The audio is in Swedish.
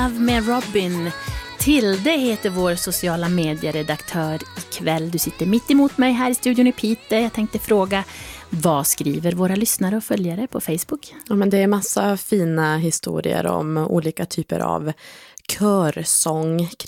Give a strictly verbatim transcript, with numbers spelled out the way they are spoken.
Med Robin. Tilde heter vår sociala medieredaktör ikväll. Du sitter mitt emot mig här i studion i Piteå. Jag tänkte fråga, vad skriver våra lyssnare och följare på Facebook? Ja, men det är massa fina historier om olika typer av körsång,